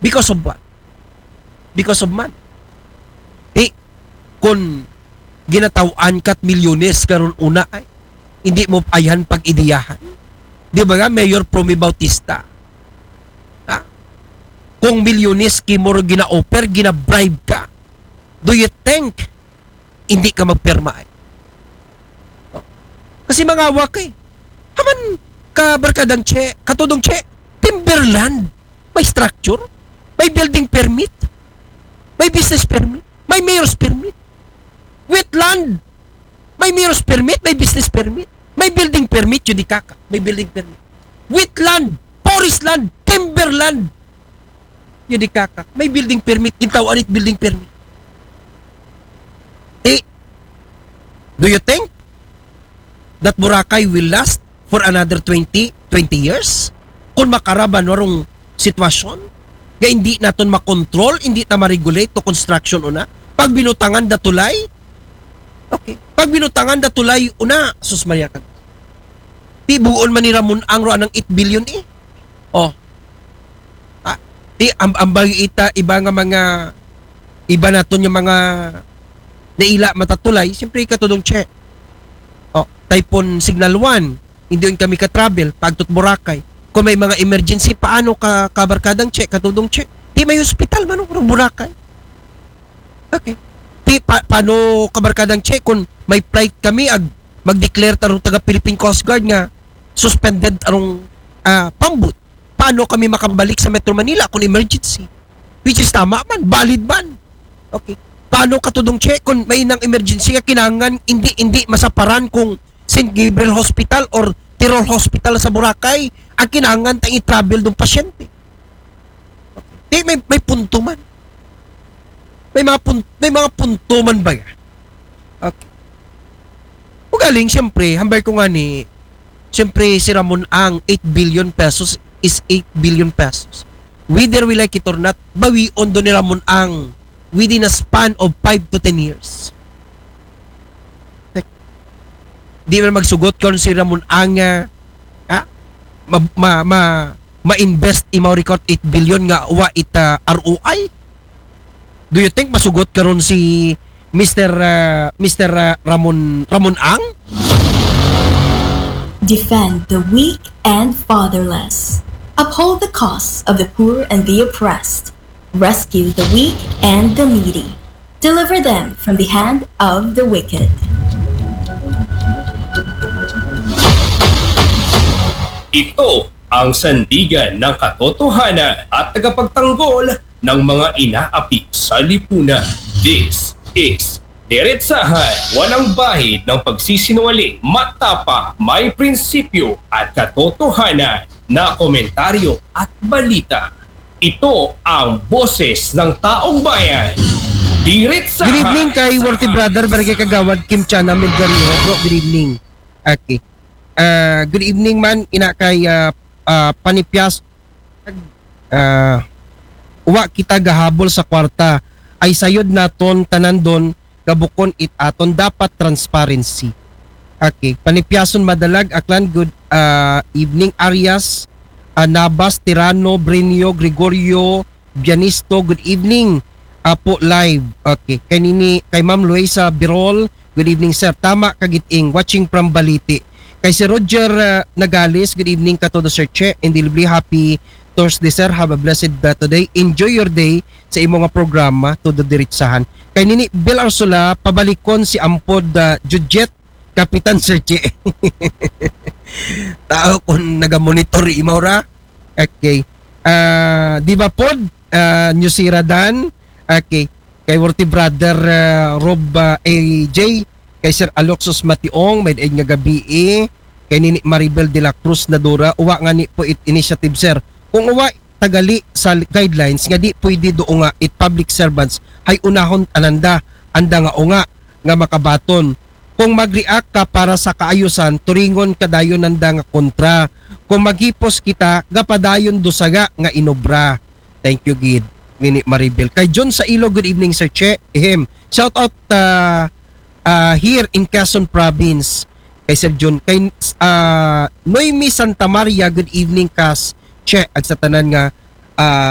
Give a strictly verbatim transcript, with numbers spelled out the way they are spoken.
Because of what? Because of man. Eh, kung ginatawan kat milyones karon una ay, hindi mo ayan pag-idiyahan. Di ba nga, Mayor Promi Bautista? Ha? Kung milyones kimoro gina-offer, gina-bribe ka, do you think hindi ka magpirma ay? Kasi mga awak eh. Haman ka barkadang che, katudong che, timberland, may structure, may building permit, may business permit, may mayor's permit. Wetland, may mayor's permit, may business permit, may building permit, yun di kaka, may building permit. Wetland, forest land, timberland, yun di kaka, may building permit, gintawan it building permit. Eh, do you think that Boracay will last for another twenty, twenty years? Kung makaraban warong sitwasyon, nga hindi naton makontrol, hindi na ma-regulate to construction una, pag binutangan da tulay, okay, pag binutangan da tulay una, sus Maria ka. Di buon man ni Ramon ang roa ng eight billion eh. Oh. Ah, di ang ambang ita iba nga mga iba naton yung mga naila matatulay, siyempre katudong che. Oh, Typhoon Signal one, hindi yun kami ka-travel pagtot Boracay. Kung may mga emergency, paano ka kabarkadang check, katudong check? Di may hospital man ng Boracay. Okay. Di pa, paano kabarkadang check kung may flight kami ag mag-declare tarong taga Philippine Coast Guard nga suspended arong uh, pambut. Paano kami makabalik sa Metro Manila kung emergency? Which is tama man, valid man. Okay. Paano katudong check kung may nang emergency nga kinangan hindi hindi masaparan kung Saint Gabriel Hospital or Tirol Hospital sa Boracay ang kinangan tayong i-travel ng pasyente. Okay. May, may punto man. May mga, pun, may mga punto man ba yan? Okay. O galing, siyempre, hambay ko nga ni, siyempre, si Ramon ang eight billion pesos is eight billion pesos. Whether we like it or not, bawion doon ni Ramon ang within a span of five to ten years. Di man magsugot kung si Ramon ang uh, ah, ma, ma, ma, ma-invest i record eight billion nga wa ita R O I. Do you think masugot karon si Mister Uh, Mister Uh, Ramon Ramon Ang? Defend the weak and fatherless. Uphold the cause of the poor and the oppressed. Rescue the weak and the needy. Deliver them from the hand of the wicked. Ito ang sandigan ng katotohanan at tagapagtanggol ng mga inaapi sa lipunan. This is Diretsahan, walang bahid ng pagsisinungaling, matapang, may prinsipyo at katotohanan na komentaryo at balita. Ito ang boses ng taong bayan. Diretsahan. Good evening kay Worthy Brother, Barangay Kagawad, Kim Chana, Melgario. Bro, good evening. Okay. Uh, good evening man, ina kay uh, uh, Panipyas. Uh, uwa kita gahabol sa kwarta. Ay sayod naton tanan don gabukon it aton dapat transparency. Okay. Panipyason madalag aklan good uh, evening Arias, uh, Nabas, Tirano, Brenio, Gregorio, Bianisto, good evening. Apo live. Okay. Kanini kay Ma'am Luisa Birol, good evening sir. Tama kagiting watching from Baliti. Kay si Roger uh, Nagales, good evening ka todo Sir Che, and dilibli happy Thursday sir, have a blessed uh, today. Enjoy your day sa imong nga programa todo Diretsahan. Kay nini Bill Arsula, pabalikon si Ampod uh, Judjet, Kapitan Sir Che. Tao kung nagamonitor imaw ra. Okay. Uh, di ba pod uh, New Siradan? Okay. Kay Worthy Brother uh, Rob uh, A J, kay Sir Aloxos Mationg, may daig nga gabi eh. Kay nini Maribel de la Cruz na Dora, uwa nga ni po it initiative sir. Kung uwa tagali sa guidelines nga di pwede do nga it public servants hay unahon ananda anda nga unga nga makabaton. Kung mag-react ka para sa kaayusan, turingon kadayon nanda nga kontra. Kung maghipos kita, gapadayon dosaga nga inobra. Thank you, Gid. Nini Maribel. Kay John sa Ilo, good evening Sir Che. Him. Shout out uh, uh, here in Quezon Province. Kay Sir John. Kay uh, Noemi Santa Maria, good evening Kas Che. At sa tanan nga uh,